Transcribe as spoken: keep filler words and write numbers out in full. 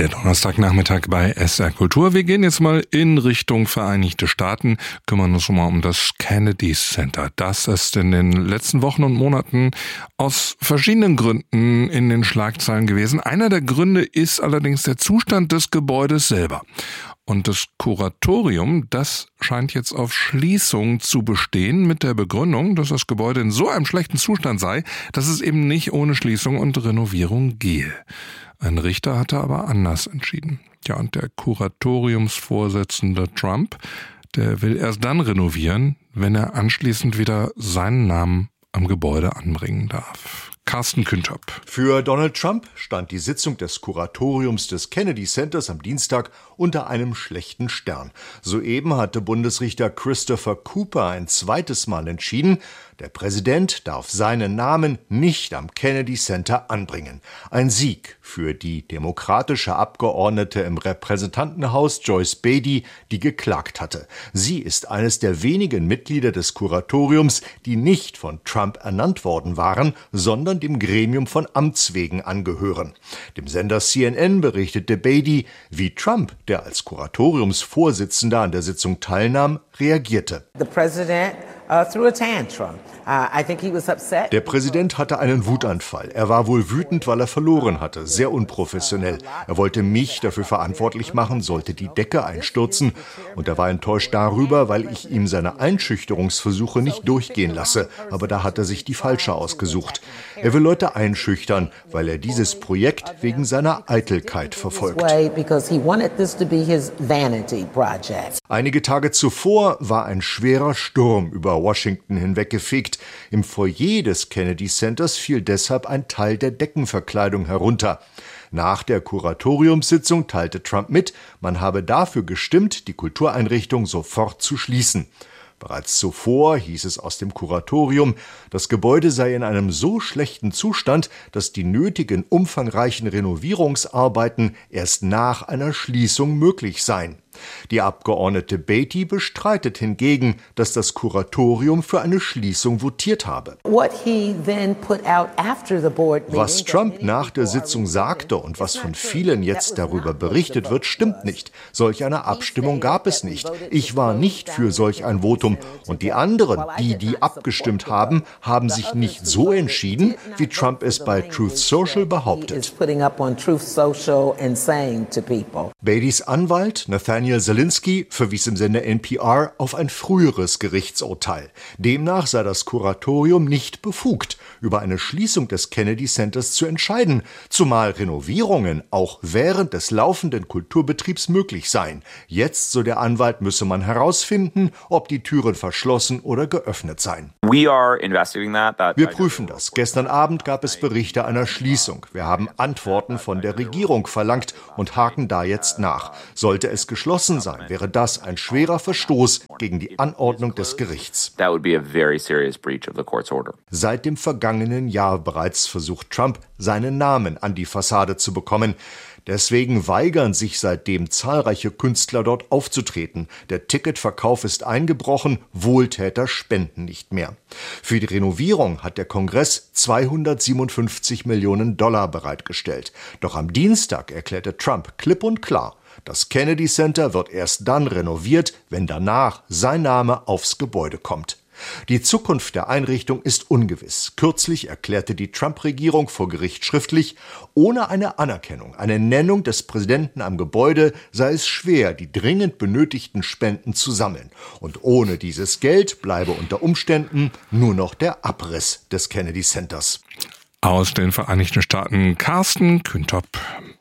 Der Donnerstagnachmittag bei S R Kultur. Wir gehen jetzt mal in Richtung Vereinigte Staaten, kümmern uns mal um das Kennedy Center. Das ist in den letzten Wochen und Monaten aus verschiedenen Gründen in den Schlagzeilen gewesen. Einer der Gründe ist allerdings der Zustand des Gebäudes selber. Und das Kuratorium, das scheint jetzt auf Schließung zu bestehen mit der Begründung, dass das Gebäude in so einem schlechten Zustand sei, dass es eben nicht ohne Schließung und Renovierung gehe. Ein Richter hatte aber anders entschieden. Ja, und der Kuratoriumsvorsitzende Trump, der will erst dann renovieren, wenn er anschließend wieder seinen Namen am Gebäude anbringen darf. Carsten Küntop. Für Donald Trump stand die Sitzung des Kuratoriums des Kennedy Centers am Dienstag unter einem schlechten Stern. Soeben hatte Bundesrichter Christopher Cooper ein zweites Mal entschieden, der Präsident darf seinen Namen nicht am Kennedy Center anbringen. Ein Sieg für die demokratische Abgeordnete im Repräsentantenhaus Joyce Beatty, die geklagt hatte. Sie ist eines der wenigen Mitglieder des Kuratoriums, die nicht von Trump ernannt worden waren, sondern dem Gremium von Amts wegen angehören. Dem Sender C N N berichtete Beatty, wie Trump, der als Kuratoriumsvorsitzender an der Sitzung teilnahm, reagierte. The president Uh, threw a tantrum. Uh, I think he was upset. Der Präsident hatte einen Wutanfall. Er war wohl wütend, weil er verloren hatte. Sehr unprofessionell. Er wollte mich dafür verantwortlich machen, sollte die Decke einstürzen. Und er war enttäuscht darüber, weil ich ihm seine Einschüchterungsversuche nicht durchgehen lasse. Aber da hat er sich die falsche ausgesucht. Er will Leute einschüchtern, weil er dieses Projekt wegen seiner Eitelkeit verfolgt. Einige Tage zuvor war ein schwerer Sturm über Washington hinweggefegt. Im Foyer des Kennedy Centers fiel deshalb ein Teil der Deckenverkleidung herunter. Nach der Kuratoriumssitzung teilte Trump mit, man habe dafür gestimmt, die Kultureinrichtung sofort zu schließen. Bereits zuvor hieß es aus dem Kuratorium, das Gebäude sei in einem so schlechten Zustand, dass die nötigen umfangreichen Renovierungsarbeiten erst nach einer Schließung möglich seien. Die Abgeordnete Beatty bestreitet hingegen, dass das Kuratorium für eine Schließung votiert habe. Was Trump nach der Sitzung sagte und was von vielen jetzt darüber berichtet wird, stimmt nicht. Solch eine Abstimmung gab es nicht. Ich war nicht für solch ein Votum. Und die anderen, die, die abgestimmt haben, haben sich nicht so entschieden, wie Trump es bei Truth Social behauptet. Beattys Anwalt, Nathaniel Zelinsky, verwies im Sender N P R auf ein früheres Gerichtsurteil. Demnach sei das Kuratorium nicht befugt, über eine Schließung des Kennedy Centers zu entscheiden, zumal Renovierungen auch während des laufenden Kulturbetriebs möglich seien. Jetzt, so der Anwalt, müsse man herausfinden, ob die Türen verschlossen oder geöffnet seien. Wir prüfen das. Gestern Abend gab es Berichte einer Schließung. Wir haben Antworten von der Regierung verlangt und haken da jetzt nach. Sollte es geschlossen sein, wäre das ein schwerer Verstoß gegen die Anordnung des Gerichts. Seit dem vergangenen Jahr bereits versucht Trump, seinen Namen an die Fassade zu bekommen. Deswegen weigern sich seitdem zahlreiche Künstler dort aufzutreten. Der Ticketverkauf ist eingebrochen, Wohltäter spenden nicht mehr. Für die Renovierung hat der Kongress zweihundertsiebenundfünfzig Millionen Dollar bereitgestellt. Doch am Dienstag erklärte Trump klipp und klar, das Kennedy Center wird erst dann renoviert, wenn danach sein Name aufs Gebäude kommt. Die Zukunft der Einrichtung ist ungewiss. Kürzlich erklärte die Trump-Regierung vor Gericht schriftlich, ohne eine Anerkennung, eine Nennung des Präsidenten am Gebäude sei es schwer, die dringend benötigten Spenden zu sammeln. Und ohne dieses Geld bleibe unter Umständen nur noch der Abriss des Kennedy Centers. Aus den Vereinigten Staaten Carsten Küntop.